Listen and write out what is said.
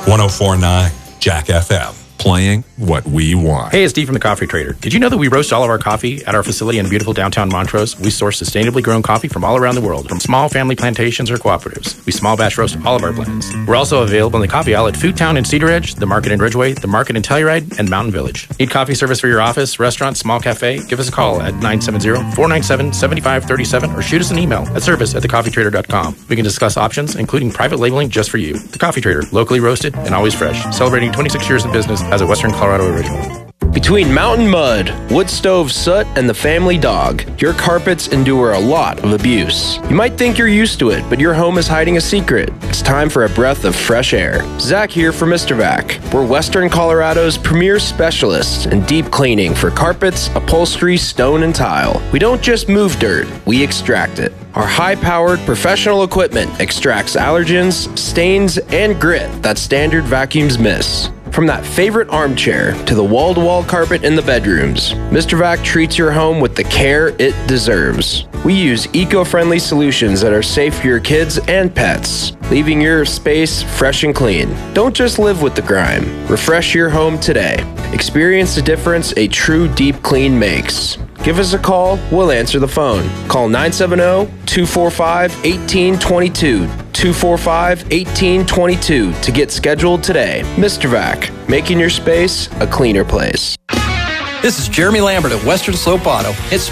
104.9 Jack FM. Playing what we want. Hey, it's Steve from the Coffee Trader. Did you know that we roast all of our coffee at our facility in beautiful downtown Montrose? We source sustainably grown coffee from all around the world, from small family plantations or cooperatives. We small batch roast all of our blends. We're also available in the coffee outlet Food Town in Cedar Edge, the Market in Ridgeway, the Market in Telluride, and Mountain Village. Need coffee service for your office, restaurant, small cafe? Give us a call at 970-497-7537 or shoot us an email at service@thecoffeetrader.com. We can discuss options, including private labeling just for you. The Coffee Trader, locally roasted and always fresh. Celebrating 26 years of business as a Western Colorado original. Between mountain mud, wood stove soot, and the family dog, your carpets endure a lot of abuse. You might think you're used to it, but your home is hiding a secret. It's time for a breath of fresh air. Zach here for Mr. Vac. We're Western Colorado's premier specialists in deep cleaning for carpets, upholstery, stone, and tile. We don't just move dirt, we extract it. Our high-powered professional equipment extracts allergens, stains, and grit that standard vacuums miss. From that favorite armchair to the wall-to-wall carpet in the bedrooms, Mr. Vac treats your home with the care it deserves. We use eco-friendly solutions that are safe for your kids and pets, leaving your space fresh and clean. Don't just live with the grime. Refresh your home today. Experience the difference a true deep clean makes. Give us a call, we'll answer the phone. Call 970-245-1822, 245-1822 to get scheduled today. Mr. Vac, making your space a cleaner place. This is Jeremy Lambert at Western Slope Auto. It's